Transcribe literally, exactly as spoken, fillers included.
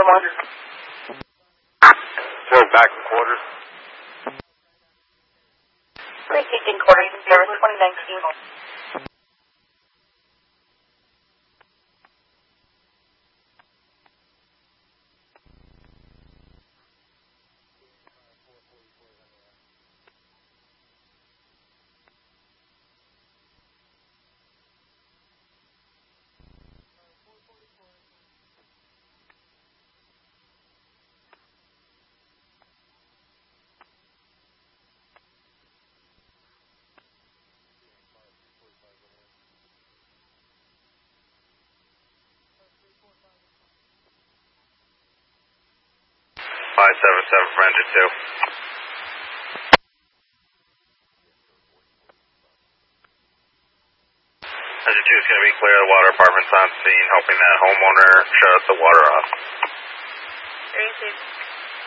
medium one. Four back and quarters. three fifteen quarters in service, twenty nineteen. five seven seven for engine two. Engine two is going to be clear. The water department's on scene, helping that homeowner shut the water off. three six.